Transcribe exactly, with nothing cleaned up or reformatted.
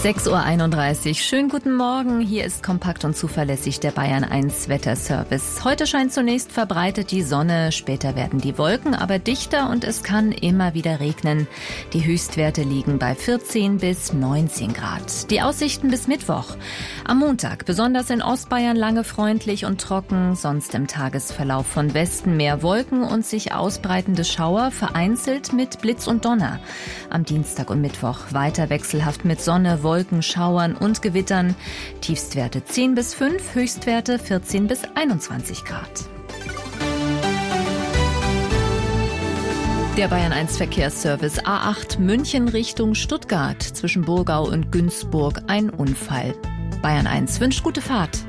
sechs Uhr einunddreißig. Schönen guten Morgen. Hier ist kompakt und zuverlässig der Bayern eins Wetterservice. Heute scheint zunächst verbreitet die Sonne, später werden die Wolken aber dichter und es kann immer wieder regnen. Die Höchstwerte liegen bei vierzehn bis neunzehn Grad. Die Aussichten bis Mittwoch. Am Montag besonders in Ostbayern lange freundlich und trocken, sonst im Tagesverlauf von Westen mehr Wolken und sich ausbreitende Schauer, vereinzelt mit Blitz und Donner. Am Dienstag und Mittwoch weiter wechselhaft mit Sonne, Wolken, Schauern und Gewittern. Tiefstwerte zehn bis fünf, Höchstwerte vierzehn bis einundzwanzig Grad. Der Bayern eins Verkehrsservice A acht München Richtung Stuttgart. Zwischen Burgau und Günzburg ein Unfall. Bayern eins wünscht gute Fahrt.